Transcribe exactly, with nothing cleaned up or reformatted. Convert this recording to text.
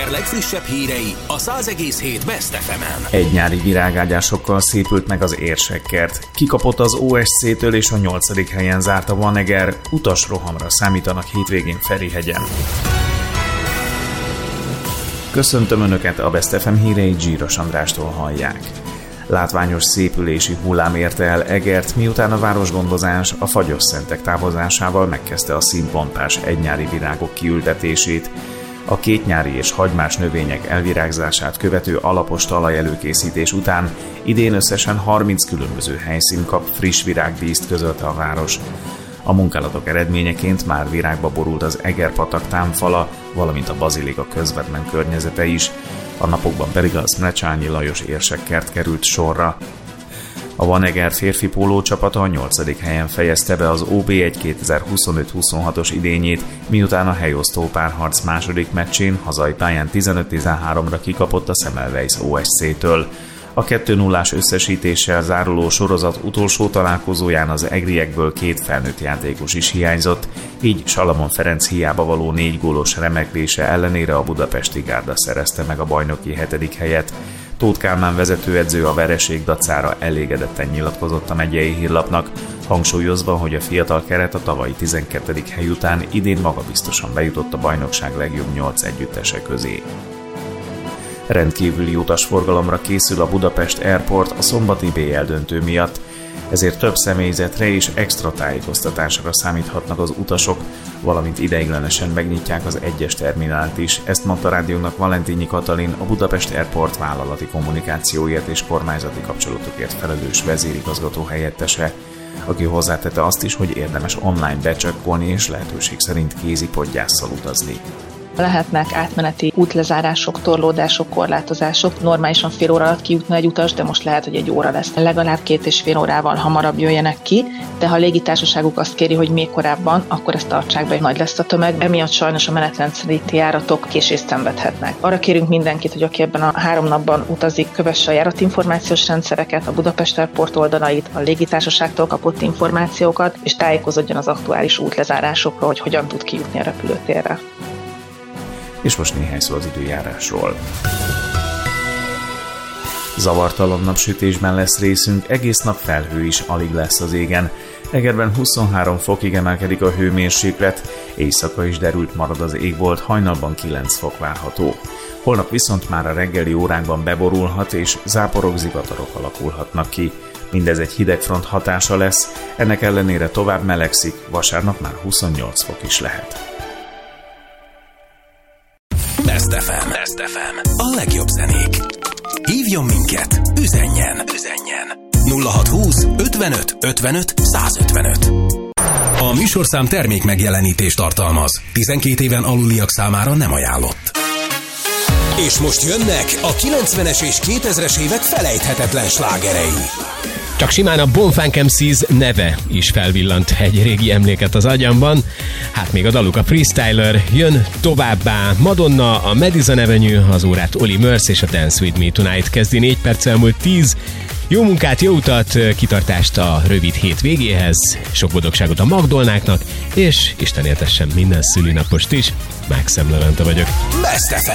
Eger legfrissebb hírei a száz egész hét Best ef emen. Egy nyári virágágyásokkal szépült meg az érsekkert. Kikapott az o es cé-től és a nyolcadik helyen zárt a Vaneger. Utasrohamra számítanak hétvégén Ferihegyen. Köszöntöm Önöket, a Best ef em híreit Zsíros Andrástól hallják. Látványos szépülési hullám érte el Egert, miután a városgondozás a Fagyosszentek távozásával megkezdte a színpontás egynyári virágok kiültetését. A kétnyári és hagymás növények elvirágzását követő alapos talajelőkészítés után idén összesen harminc különböző helyszín kap friss virágdíszt, közölte a város. A munkálatok eredményeként már virágba borult az Eger-patak támfala, valamint a bazilika közvetlen környezete is. A napokban pedig a Szmlecsányi Lajos érsekkert került sorra. A Vaneger férfi pólócsapata a nyolcadik helyen fejezte be az o bé egy kétezer-huszonöt huszonhatos idényét, miután a helyosztó párharc második meccsén hazai pályán tizenöt tizenháromra kikapott a Semmelweis o es cé-től. A kettő nullás összesítéssel záruló sorozat utolsó találkozóján az egriekből két felnőtt játékos is hiányzott, így Salamon Ferenc hiába való négy gólos remeklése ellenére a budapesti gárda szerezte meg a bajnoki hetedik helyet. Tóth Kálmán vezetőedző a vereség dacára elégedetten nyilatkozott a megyei hírlapnak, hangsúlyozva, hogy a fiatal keret a tavalyi tizenkettedik hely után idén magabiztosan bejutott a bajnokság legjobb nyolc együttese közé. Rendkívüli utasforgalomra készül a Budapest Airport a szombati bé el döntő miatt, ezért több személyzetre és extra tájékoztatásra számíthatnak az utasok, valamint ideiglenesen megnyitják az egyes terminált is. Ezt mondta rádiónak Valentini Katalin, a Budapest Airport vállalati kommunikációért és kormányzati kapcsolatokért felelős vezérigazgató helyettese, aki hozzátette azt is, hogy érdemes online becsekkolni és lehetőség szerint kézipodgyásszal utazni. Lehetnek átmeneti útlezárások, torlódások, korlátozások. Normálisan fél óra alatt kijutna egy utas, de most lehet, hogy egy óra lesz. Legalább két és fél órával hamarabb jöjjenek ki, de ha a légitársaságuk azt kéri, hogy még korábban, akkor ezt tartsák be, nagy lesz a tömeg. Emiatt sajnos a menetrend szerinti járatok késést szenvedhetnek. Arra kérünk mindenkit, hogy aki ebben a három napban utazik, kövesse a járatinformációs rendszereket, a Budapest Airport oldalait, a légitársaságtól kapott információkat, és tájékozódjon az aktuális útlezárásokról, hogy hogyan tud kijutni a repülőtérre. És most néhány szó az időjárásról. Zavartalan napsütésben lesz részünk, egész nap felhő is alig lesz az égen. Egerben huszonhárom fokig emelkedik a hőmérséklet, éjszaka is derült marad az égbolt, hajnalban kilenc fok várható. Holnap viszont már a reggeli órákban beborulhat és záporok, zivatarok alakulhatnak ki. Mindez egy hidegfront hatása lesz, ennek ellenére tovább melegszik, vasárnap már huszonnyolc fok is lehet. Best ef em. Best ef em. A legjobb zenék. Hívjon minket, üzenjen, üzenjen. nulla hatszázhúsz ötvenöt ötvenöt százötvenöt. A műsorszám termék megjelenítést tartalmaz. tizenkét éven aluliak számára nem ajánlott. És most jönnek a kilencvenes és kétezres évek felejthetetlen slágerei. Csak simán a Bonfunk em céz neve is felvillant egy régi emléket az agyamban. Hát még a daluk a Freestyler, jön továbbá Madonna, a Madison Avenue, az órát Oli Murs és a Dance With Me Tonight kezdi négy perc elmúlt tíz. Jó munkát, jó utat, kitartást a rövid hét végéhez, sok boldogságot a Magdolnáknak, és Isten éltessen minden szülinapost is. Mákszem Levente vagyok. Best ef em.